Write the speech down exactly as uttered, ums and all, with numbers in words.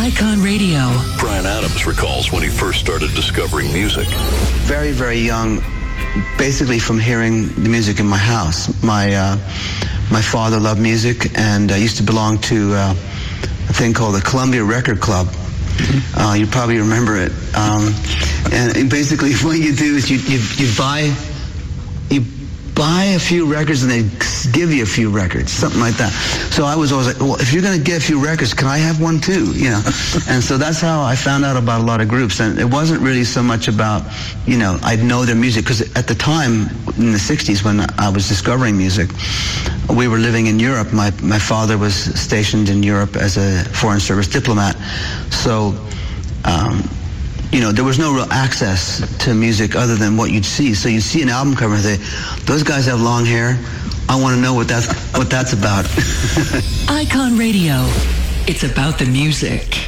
Icon Radio. Bryan Adams recalls when he first started discovering music. Very, very young, basically from hearing the music in my house. My uh, my father loved music, and I used to belong to uh, a thing called the Columbia Record Club. Uh, you probably remember it. Um, and basically what you do is you, you, you buy you buy a few records and they give you a few records, something like that. So I was always like, well, if you're going to get a few records, can I have one too? You know. And so that's how I found out about a lot of groups. And it wasn't really so much about, you know, I'd know their music, because at the time in the sixties when I was discovering music, we were living in Europe. My my father was stationed in Europe as a Foreign Service diplomat. So, um, you know, there was no real access to music other than what you'd see. So you'd see an album cover and say, those guys have long hair. I want to know what that's, what that's about. Icon Radio. It's about the music.